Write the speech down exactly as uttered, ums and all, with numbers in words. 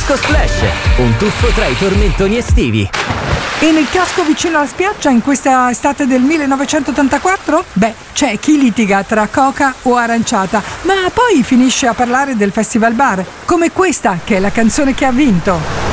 Disco Splash, un tuffo tra i tormentoni estivi. E nel casco vicino alla spiaggia in questa estate del millenovecentottantaquattro? Beh, c'è chi litiga tra coca o aranciata, ma poi finisce a parlare del festival bar, come questa che è la canzone che ha vinto.